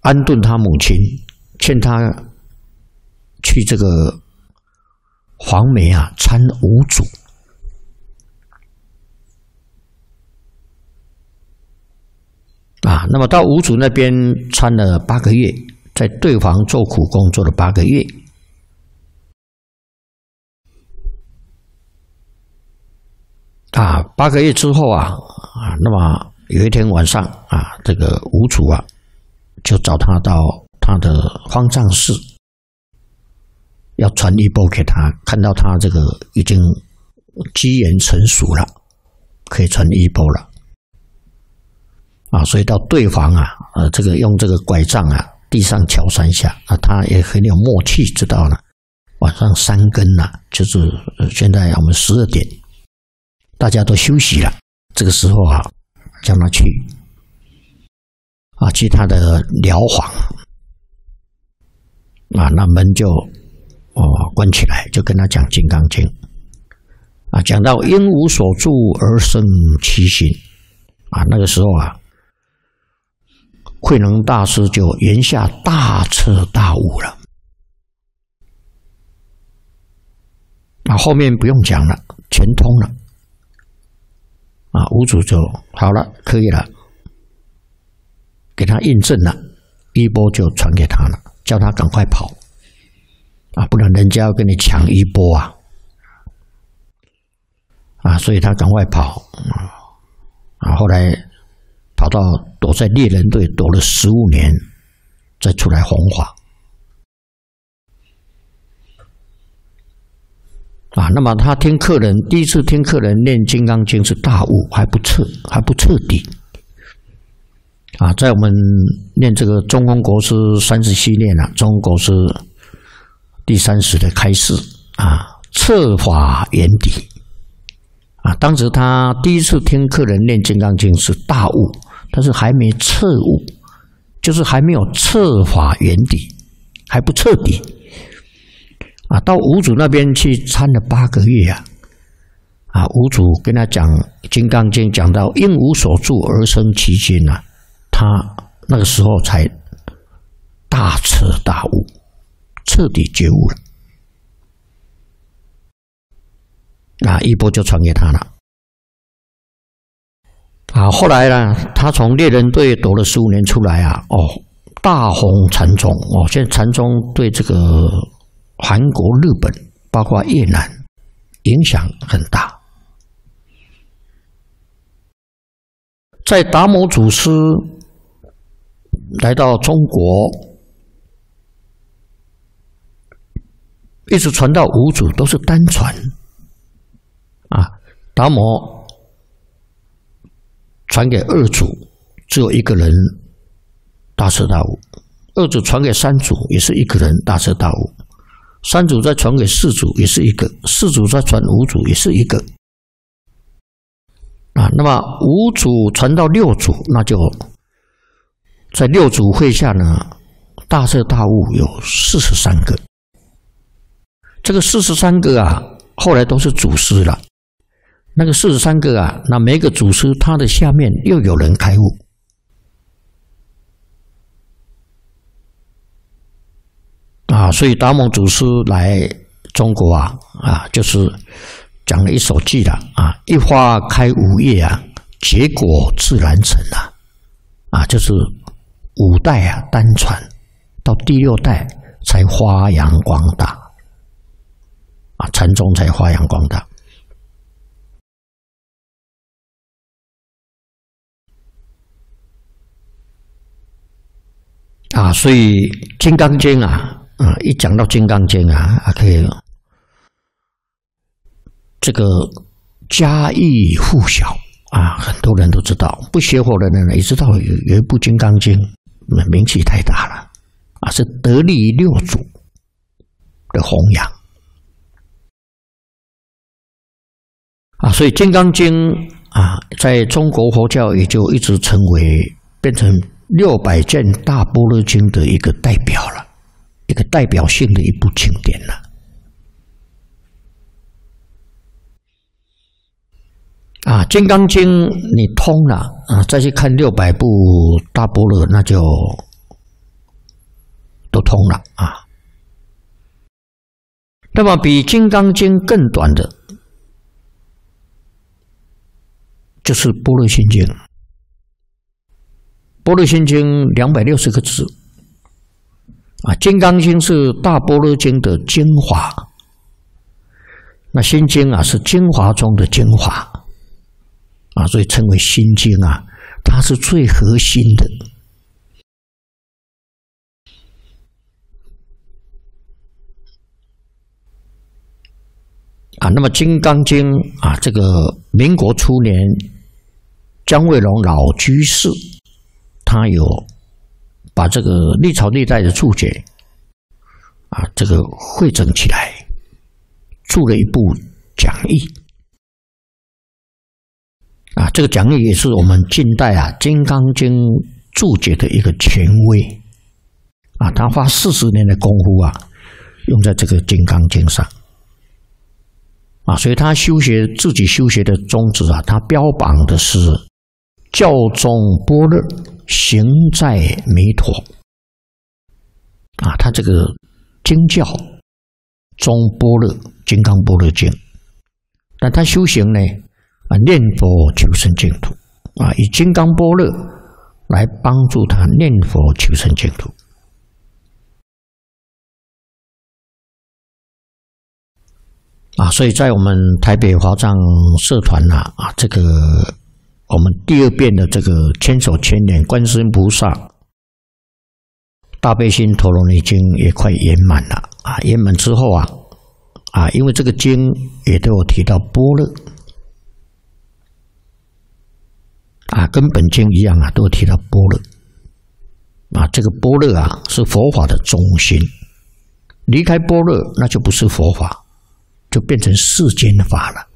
安顿他母亲，劝他去这个黄梅啊参五祖。那么到五祖那边参了8个月，在对房做苦工做了8个月。8个月之后那么有一天晚上这个五祖就找他到他的方丈室，要传衣钵给他，看到他这个已经机缘成熟了，可以传衣钵了。所以到对房这个用这个拐杖地上敲3下他也很有默契，知道了晚上3更就是现在我们12点，大家都休息了，这个时候叫他去他的寮房那门就关起来，就跟他讲《金刚经》讲到因无所住而生其心那个时候慧能大师就言下大彻大悟了。后面不用讲了，全通了五祖就好了，可以了，给他印证了，衣钵就传给他了，叫他赶快跑不然人家要跟你抢衣钵所以他赶快跑后来跑到躲在猎人队躲了15年，再出来弘法那么他听客人第一次听客人念《金刚经》是大悟，还不彻底在我们念这个中空国师30系列中空国师第30的开示彻法圆底当时他第一次听客人念《金刚经》是大悟，但是还没彻悟，就是还没有彻法圆底，还不彻底到五祖那边去参了8个月五祖跟他讲《金刚经》，讲到因无所住而生其心他那个时候才大彻大悟，彻底觉悟了衣钵就传给他了后来呢，他从猎人队躲了15年出来大弘禅宗现在禅宗对这个韩国、日本包括越南影响很大。在达摩祖师来到中国，一直传到五祖都是单传达摩传给二祖，只有一个人大彻大悟；二祖传给三祖，也是一个人大彻大悟；三祖再传给四祖，也是一个；四祖再传五祖，也是一个。那么五祖传到六祖，那就在六祖会下呢，大彻大悟有43个。这个43个后来都是祖师了。那个43个那每个祖师他的下面又有人开悟。所以达摩祖师来中国就是讲了一首偈了一花开5叶结果自然成就是5代单传，到第6代才发扬光大禅宗才发扬光大。所以《金刚经》一讲到《金刚经》可以这个家喻户晓很多人都知道，不学佛的人也知道有一部《金刚经》，名气太大了是得利于六祖的弘扬所以《金刚经》在中国佛教也就一直成为变成600件大般若经的一个代表了，一个代表性的一部经典了。《金刚经》你通了再去看600部大般若，那就都通了啊。那么比《金刚经》更短的，就是《般若心经》。《般若心经》260个字啊，《金刚经》是大般若经的精华，那《心经》啊是精华中的精华啊，所以称为心经啊，它是最核心的。啊，那么《金刚经》啊，这个民国初年，姜卫龙老居士，他有把这个历朝历代的注解啊，这个汇整起来，著了一部讲义啊。这个讲义也是我们近代啊《金刚经》注解的一个权威啊，他花40年的功夫啊，用在这个《金刚经》上。啊，所以他自己修学的宗旨啊，他标榜的是教中般若，行在弥陀。啊，他这个经教中般若，金刚般若经，但他修行呢，啊，念佛求生净土，啊，以金刚般若来帮助他念佛求生净土。啊，所以在我们台北华藏社团呐，啊，这个我们第2遍的这个千手千眼观世音菩萨大悲心陀罗尼经也快圆满了啊！圆满之后啊，因为这个经也都有提到般若啊，跟本经一样啊，都有提到般若啊。这个般若啊，是佛法的中心，离开般若，那就不是佛法。就变成世间法了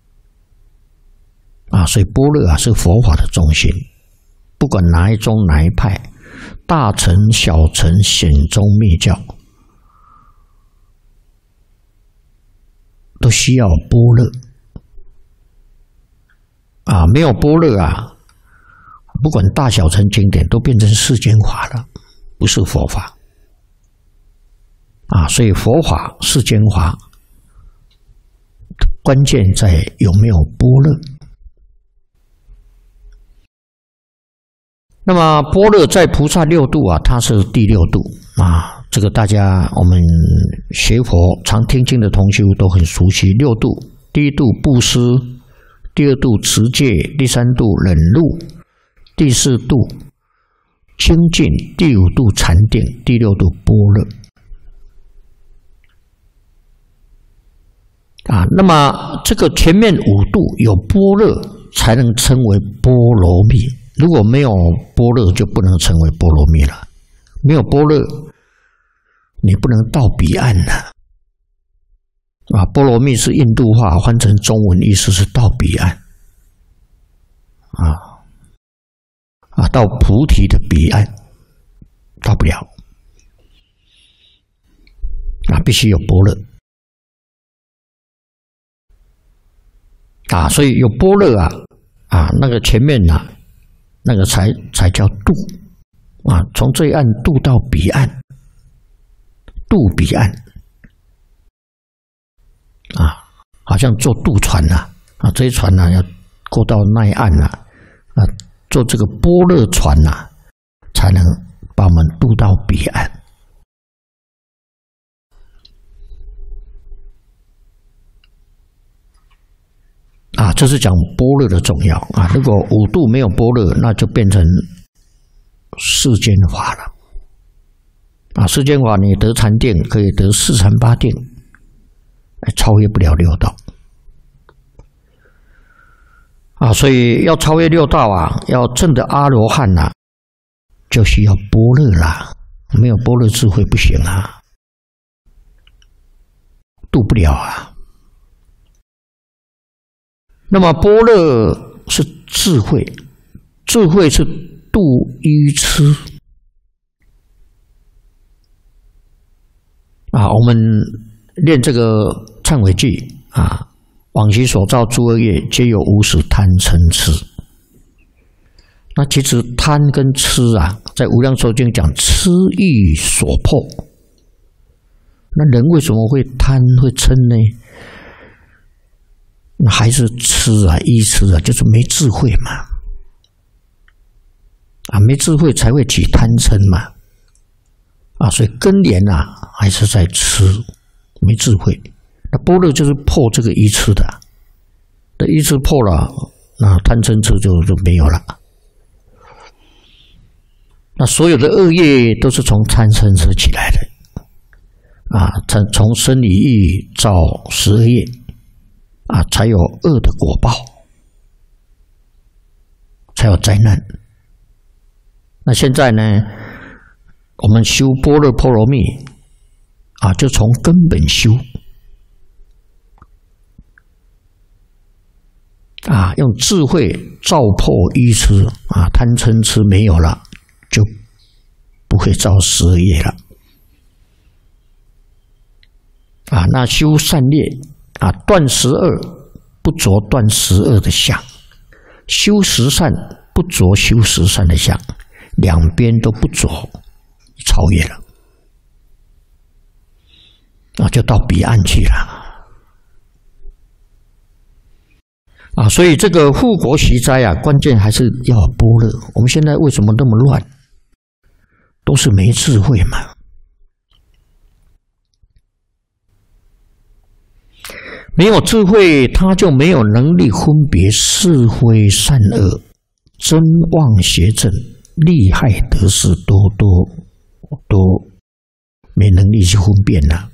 啊！所以般若啊是佛法的中心，不管哪一宗哪一派，大乘、小乘、显宗、密教，都需要般若啊！没有般若啊，不管大小乘经典都变成世间法了，不是佛法啊！所以佛法、世间法。关键在有没有般若。那么般若在菩萨6度啊，它是第6度啊。这个大家我们学佛常听经的同修都很熟悉。6度，第1度布施，第2度持戒，第3度忍辱，第4度精进，第5度禅定，第6度般若。啊，那么这个前面5度有般若，才能称为波罗蜜。如果没有般若，就不能称为波罗蜜了。没有般若，你不能到彼岸了。啊，波罗蜜是印度话，换成中文意思是到彼岸。到菩提的彼岸，到不了。啊，必须有般若。啊，所以有般若啊，那个前面那个才叫渡啊，从这一岸渡到彼岸，渡彼岸啊，好像坐渡船啊，这些船要过到那一岸坐这个般若船才能把我们渡到彼岸。啊，这是讲般若的重要啊！如果5度没有般若，那就变成世间法了。啊，世间法你得禅定，可以得4禅8定，超越不了6道。啊，所以要超越6道要证得阿罗汉就需要般若啦。没有般若智慧不行度不了那么般若是智慧，智慧是度愚痴我们练这个忏悔偈往昔所造诸恶业，皆有无始贪嗔痴。那其实贪跟痴在《无量寿经》讲痴欲所迫，那人为什么会贪会嗔呢？那还是痴啊，愚痴啊，就是没智慧嘛。啊，没智慧才会起贪嗔嘛。啊，所以根源啊，还是在痴，没智慧。那般若就是破这个愚痴的，那愚痴破了，那贪嗔痴就没有了。那所有的恶业都是从贪嗔痴起来的。啊，从生理欲造12业，啊，才有恶的果报，才有灾难。那现在呢，我们修般若波罗蜜，啊，就从根本修，啊，用智慧照破愚痴，啊，贪嗔痴没有了，就不会造12业了。啊，那修善业啊，断12不着断12的相，修十善不着修十善的相，两边都不着，超越了，啊，就到彼岸去了。啊，所以这个护国息灾啊，关键还是要有般若。我们现在为什么那么乱？都是没智慧嘛。没有智慧，他就没有能力分别是非善恶、真妄邪正、利害得失，都没能力去分辨了。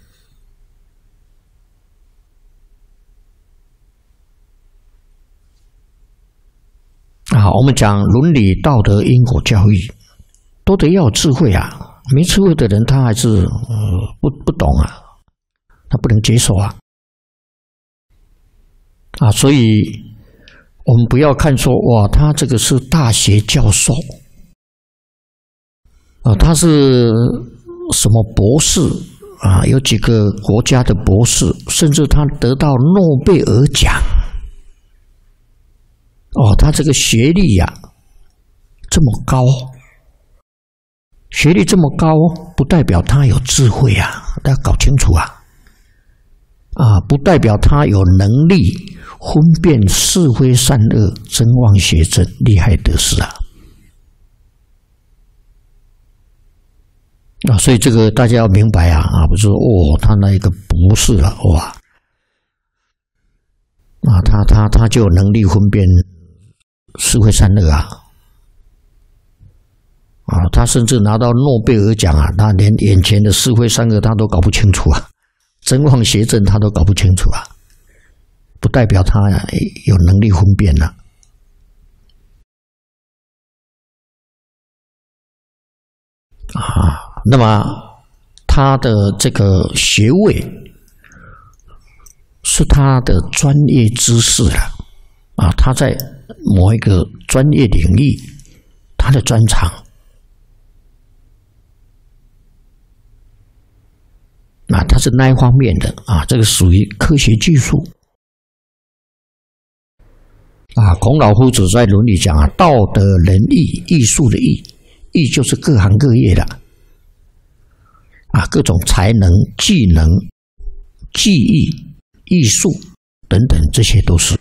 啊，我们讲伦理道德、因果教育，都得要有智慧啊！没智慧的人，他还是不懂啊，他不能接受啊。啊，所以我们不要看说哇，他这个是大学教授，啊，他是什么博士啊？有几个国家的博士，甚至他得到诺贝尔奖。哦，他这个学历呀，这么高，学历这么高，不代表他有智慧啊，大家搞清楚啊！啊，不代表他有能力分辨是非善恶、真妄邪正、利害得失啊！啊，所以这个大家要明白啊！啊，不是哦，他那一个博士了哇！啊，他就有能力分辨是非善恶啊！啊，他甚至拿到诺贝尔奖啊，他连眼前的是非善恶他都搞不清楚啊！真妄邪正他都搞不清楚啊，不代表他有能力分辨了。啊，那么他的这个学位是他的专业知识了啊，他在某一个专业领域，他的专长。啊，它是那一方面的啊，这个属于科学技术啊。孔老夫子在伦理讲啊，道德仁义，艺术的艺，艺就是各行各业的啊，各种才能、技能、技艺、艺术等等，这些都是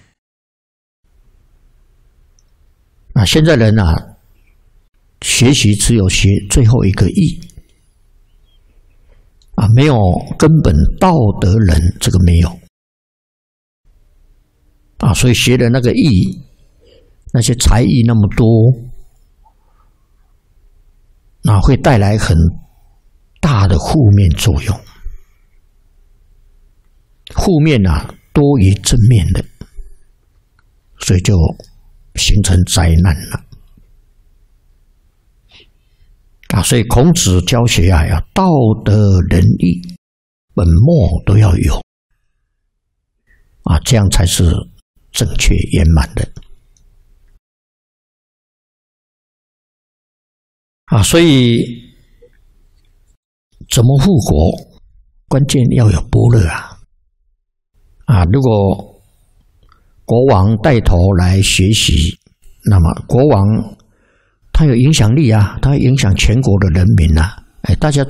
啊。现在人啊，学习只有学最后一个义。啊，没有根本道德人，这个没有啊，所以学的那个艺，那些才艺那么多，那会带来很大的负面作用，负面啊多于正面的，所以就形成灾难了。啊，所以孔子教学啊，要道德仁义本末都要有啊，这样才是正确圆满的啊。所以怎么护国，关键要有般若啊！啊，如果国王带头来学习，那么国王他有影响力啊，他影响全国的人民啊，哎，大家